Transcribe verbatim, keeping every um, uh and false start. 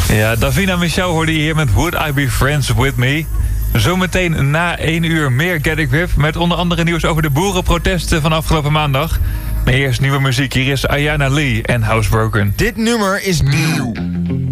Ja, Davina Michel hoorde je hier met Would I Be Friends With Me. Zometeen na één uur meer Get It Grip met onder andere nieuws over de boerenprotesten van afgelopen maandag. Maar eerst nieuwe muziek. Hier is Ayana Lee en Housebroken. Dit nummer is nieuw.